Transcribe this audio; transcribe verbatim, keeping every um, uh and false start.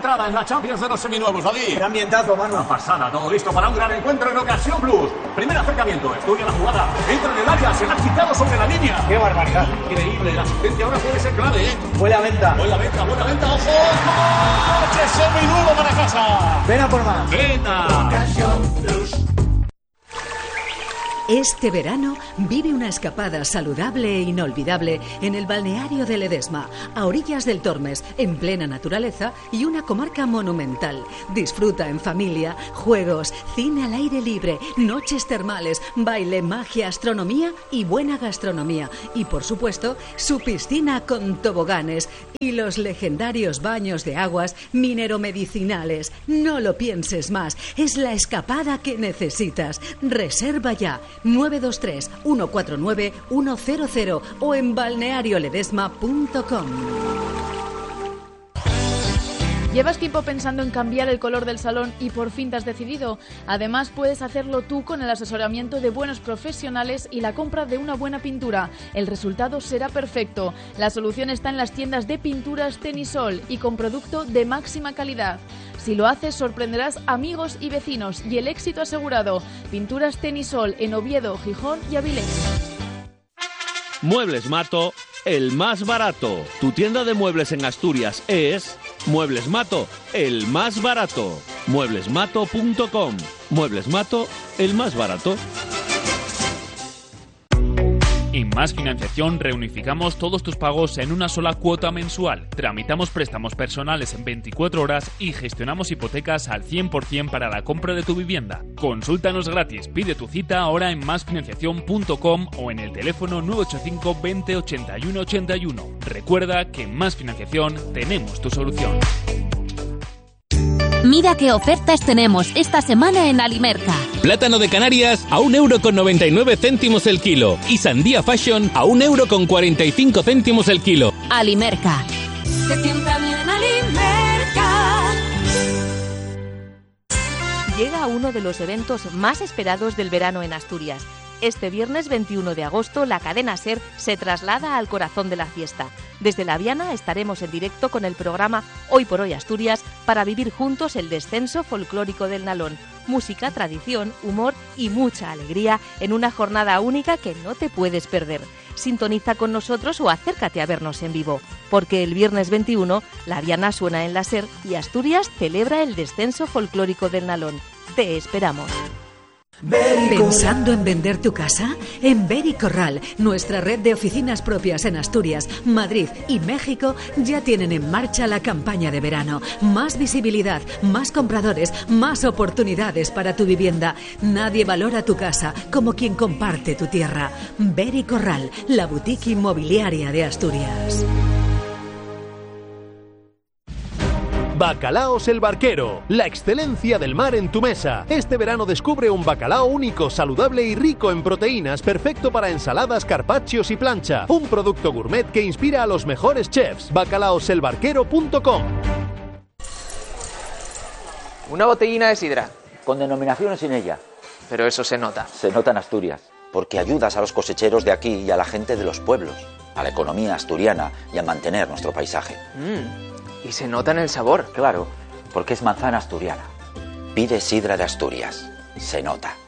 entrada en la Champions de los seminuevos, David. Qué ambientazo, mano. Una pasada, todo listo para un gran encuentro en Ocasión Plus. Primer acercamiento, estudia la jugada, entra en el área, se la ha quitado sobre la línea. Qué barbaridad. Increíble, la asistencia ahora puede ser clave, ¿eh? Buena venta. Buena venta, buena venta, ojo. ¡Coche seminuevo para casa! Ven a por más. ¡Venta! Ocasión Plus. Este verano vive una escapada saludable e inolvidable en el balneario de Ledesma, a orillas del Tormes, en plena naturaleza y una comarca monumental. Disfruta en familia, juegos, cine al aire libre, noches termales, baile, magia, astronomía y buena gastronomía. Y por supuesto, su piscina con toboganes y los legendarios baños de aguas mineromedicinales. No lo pienses más, es la escapada que necesitas. Reserva ya. nueve dos tres, uno cuatro nueve, uno cero cero o en balneario ledesma punto com. ¿Llevas tiempo pensando en cambiar el color del salón y por fin te has decidido? Además, puedes hacerlo tú con el asesoramiento de buenos profesionales y la compra de una buena pintura. El resultado será perfecto. La solución está en las tiendas de pinturas Tenisol y con producto de máxima calidad. Si lo haces, sorprenderás amigos y vecinos y el éxito asegurado. Pinturas Tenisol en Oviedo, Gijón y Avilés. Muebles Mato, el más barato. Tu tienda de muebles en Asturias es Muebles Mato, el más barato. muebles mato punto com. Muebles Mato, el más barato. En Más Financiación reunificamos todos tus pagos en una sola cuota mensual. Tramitamos préstamos personales en veinticuatro horas y gestionamos hipotecas al cien por ciento para la compra de tu vivienda. Consúltanos gratis, pide tu cita ahora en más financiación punto com o en el teléfono nueve ocho cinco, veinte, ochenta y uno ochenta y uno. Recuerda que en Más Financiación tenemos tu solución. Mira qué ofertas tenemos esta semana en Alimerca. Plátano de Canarias a un euro con noventa y nueve céntimos el kilo y sandía Fashion a un euro con cuarenta y cinco céntimos el kilo. Alimerca. Se sienta bien Alimerca. Llega uno de los eventos más esperados del verano en Asturias. Este viernes veintiuno de agosto, la cadena SER se traslada al corazón de la fiesta. Desde La Viana estaremos en directo con el programa Hoy por Hoy Asturias para vivir juntos el descenso folclórico del Nalón. Música, tradición, humor y mucha alegría en una jornada única que no te puedes perder. Sintoniza con nosotros o acércate a vernos en vivo, porque el viernes veintiuno La Viana suena en la SER y Asturias celebra el descenso folclórico del Nalón. Te esperamos. ¿Pensando en vender tu casa? En Vericorral, nuestra red de oficinas propias en Asturias, Madrid y México, ya tienen en marcha la campaña de verano. Más visibilidad, más compradores, más oportunidades para tu vivienda. Nadie valora tu casa como quien comparte tu tierra. Vericorral, la boutique inmobiliaria de Asturias. Bacalaos el Barquero, la excelencia del mar en tu mesa. Este verano descubre un bacalao único, saludable y rico en proteínas, perfecto para ensaladas, carpaccios y plancha. Un producto gourmet que inspira a los mejores chefs. bacalaos el barquero punto com. Una botellina de sidra. Con denominaciones sin ella. Pero eso se nota. Se nota en Asturias. Porque ayudas a los cosecheros de aquí y a la gente de los pueblos, a la economía asturiana y a mantener nuestro paisaje. Mmm. Y se nota en el sabor. Claro, porque es manzana asturiana. Pide sidra de Asturias. Se nota.